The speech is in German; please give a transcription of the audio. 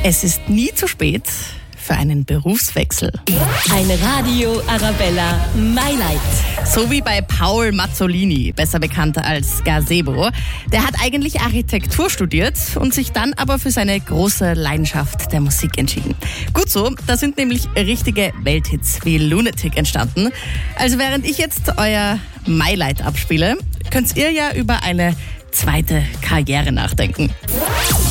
Es ist nie zu spät für einen Berufswechsel. Ein Radio Arabella My-Light. So wie bei Paul Mazzolini, besser bekannt als Gazebo. Der hat eigentlich Architektur studiert und sich dann aber für seine große Leidenschaft der Musik entschieden. Gut so, da sind nämlich richtige Welthits wie Lunatic entstanden. Also während ich jetzt euer My-Light abspiele, könnt ihr ja über eine zweite Karriere nachdenken.